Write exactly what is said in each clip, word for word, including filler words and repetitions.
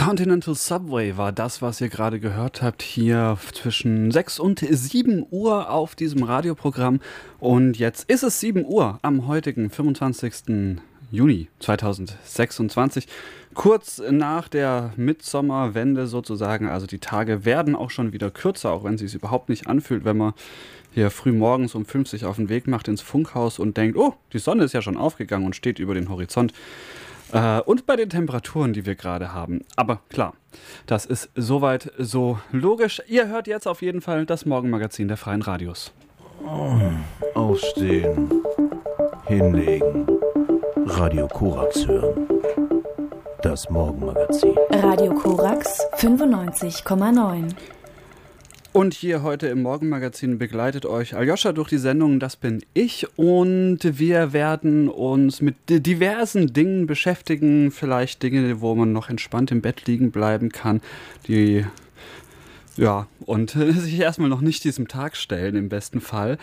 Continental Subway war das, was ihr gerade gehört habt, hier zwischen sechs und sieben Uhr auf diesem Radioprogramm. Und jetzt ist es sieben Uhr am heutigen fünfundzwanzigsten Juni zweitausendsechsundzwanzig. Kurz nach der Mitsommerwende sozusagen. Also die Tage werden auch schon wieder kürzer, auch wenn es sich überhaupt nicht anfühlt, wenn man hier früh morgens um fünf sich auf den Weg macht ins Funkhaus und denkt, oh, die Sonne ist ja schon aufgegangen und steht über den Horizont. Und bei den Temperaturen, die wir gerade haben. Aber klar, das ist soweit so logisch. Ihr hört jetzt auf jeden Fall das Morgenmagazin der Freien Radios. Aufstehen, hinlegen, Radio Korax hören. Das Morgenmagazin. Radio Korax fünfundneunzig Komma neun. Und hier heute im Morgenmagazin begleitet euch Aljoscha durch die Sendung Das bin ich, und wir werden uns mit diversen Dingen beschäftigen, vielleicht Dinge, wo man noch entspannt im Bett liegen bleiben kann, die ja, und sich erstmal noch nicht diesem Tag stellen, im besten Fall.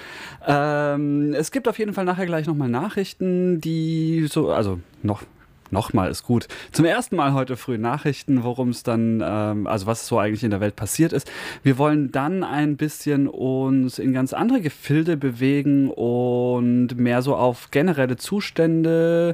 Ähm, es gibt auf jeden Fall nachher gleich nochmal Nachrichten, die so, also noch Nochmal ist gut. Zum ersten Mal heute früh Nachrichten, worum es dann, ähm, also was so eigentlich in der Welt passiert ist. Wir wollen dann ein bisschen uns in ganz andere Gefilde bewegen und mehr so auf generelle Zustände,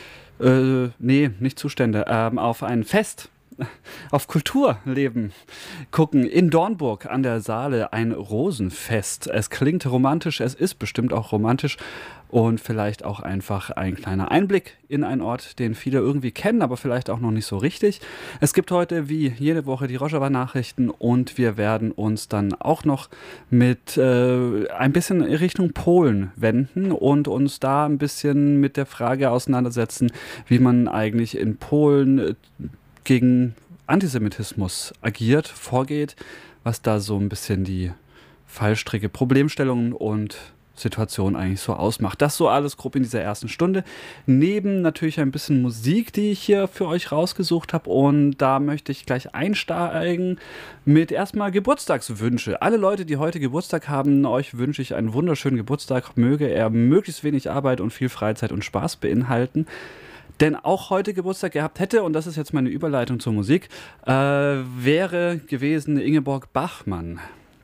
äh, nee, nicht Zustände, ähm, auf ein Fest, auf Kulturleben gucken. In Dornburg an der Saale ein Rosenfest. Es klingt romantisch, es ist bestimmt auch romantisch und vielleicht auch einfach ein kleiner Einblick in einen Ort, den viele irgendwie kennen, aber vielleicht auch noch nicht so richtig. Es gibt heute wie jede Woche die Rojava-Nachrichten und wir werden uns dann auch noch mit äh, ein bisschen in Richtung Polen wenden und uns da ein bisschen mit der Frage auseinandersetzen, wie man eigentlich in Polen äh, gegen Antisemitismus agiert, vorgeht, was da so ein bisschen die Fallstricke, Problemstellungen und Situation eigentlich so ausmacht. Das so alles grob in dieser ersten Stunde. Neben natürlich ein bisschen Musik, die ich hier für euch rausgesucht habe, und da möchte ich gleich einsteigen mit erstmal Geburtstagswünsche. Alle Leute, die heute Geburtstag haben, euch wünsche ich einen wunderschönen Geburtstag. Möge er möglichst wenig Arbeit und viel Freizeit und Spaß beinhalten. Denn auch heute Geburtstag gehabt hätte, und das ist jetzt meine Überleitung zur Musik, äh, wäre gewesen Ingeborg Bachmann.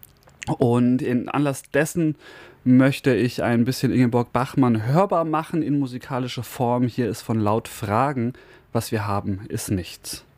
Und in Anlass dessen möchte ich ein bisschen Ingeborg Bachmann hörbar machen in musikalischer Form. Hier ist von Laut Fragen, was wir haben, ist nichts.